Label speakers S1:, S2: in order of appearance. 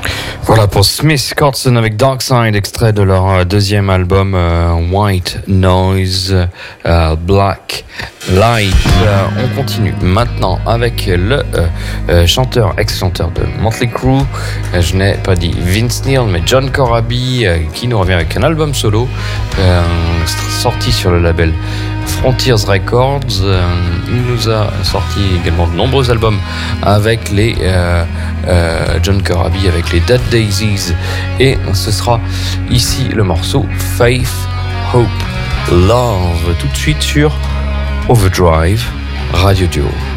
S1: Voilà pour Smith Kotzen avec Dark Side, extrait de leur deuxième album White Noise Black Light. On continue maintenant avec le ex-chanteur de Motley Crue. Je n'ai pas dit Vince Neil, mais John Corabi, qui nous revient avec un album solo sorti sur le label Frontiers Records. Il nous a sorti également de nombreux albums avec les John Corabi, avec les Dead Daisies, et ce sera ici le morceau Faith, Hope, Love, tout de suite sur Overdrive Radio Duo.